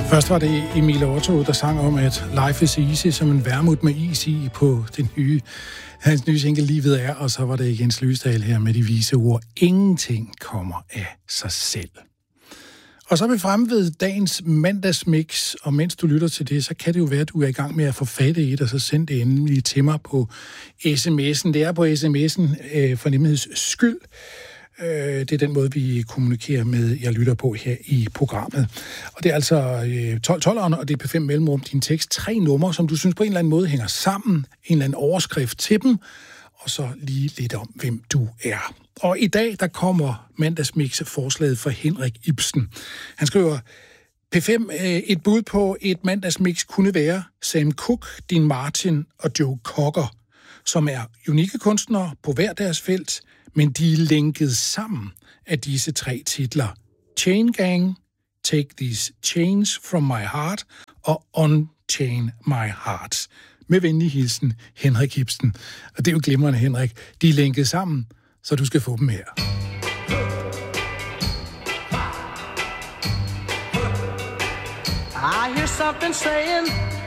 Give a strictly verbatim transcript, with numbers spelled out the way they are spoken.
Først var det Emil Otto, der sang om, at life is easy, som en vermut med is i på den nye, hans nye single Livet er, og så var det Jens Lysdal her med de vise ord. Ingenting kommer af sig selv. Og så er vi fremme ved dagens mandagsmix, og mens du lytter til det, så kan det jo være, at du er i gang med at forfatte et, og så send det endelig til mig på sms'en. Det er på sms'en øh, for nemligheds skyld. Det er den måde, vi kommunikerer med, jeg lytter på her i programmet. Og det er altså tolv tolv'eren, og det er P fem Mellemrum, din tekst. Tre numre, som du synes på en eller anden måde hænger sammen. En eller anden overskrift til dem. Og så lige lidt om, hvem du er. Og i dag, der kommer mandagsmix-forslaget fra Henrik Ibsen. Han skriver, P fem, et bud på et mandagsmix kunne være Sam Cooke, Dean Martin og Joe Cocker, som er unikke kunstnere på hver deres felt, men de er lænket sammen af disse tre titler. Chain Gang, Take These Chains From My Heart og Unchain My Heart. Med venlig hilsen, Henrik Ibsen. Og det er jo glimrende, Henrik. De er lænket sammen, så du skal få dem her. I hear something saying